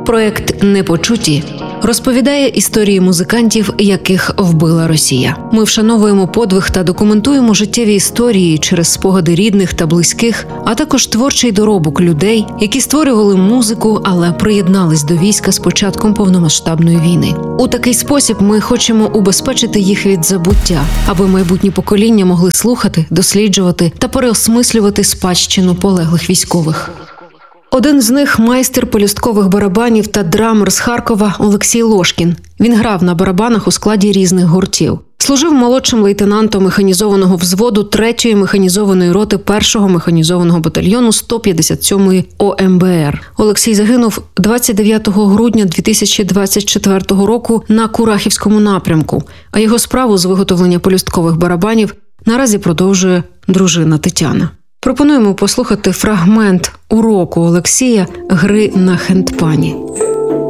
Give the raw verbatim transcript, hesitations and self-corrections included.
Проект «Непочуті» розповідає історії музикантів, яких вбила Росія. Ми вшановуємо подвиг та документуємо життєві історії через спогади рідних та близьких, а також творчий доробок людей, які створювали музику, але приєднались до війська з початком повномасштабної війни. У такий спосіб ми хочемо убезпечити їх від забуття, аби майбутні покоління могли слухати, досліджувати та переосмислювати спадщину полеглих військових. Один з них – майстер пелюсткових барабанів та драмер з Харкова Олексій Лошкін. Він грав на барабанах у складі різних гуртів. Служив молодшим лейтенантом механізованого взводу третьої механізованої роти першого механізованого батальйону сто п'ятдесят сьомої О Ем Бе Ер. Олексій загинув двадцять дев'ятого грудня дві тисячі двадцять четвертого року на Курахівському напрямку, а його справу з виготовлення пелюсткових барабанів наразі продовжує дружина Тетяна. Пропонуємо послухати фрагмент уроку Олексія гри на хендпані.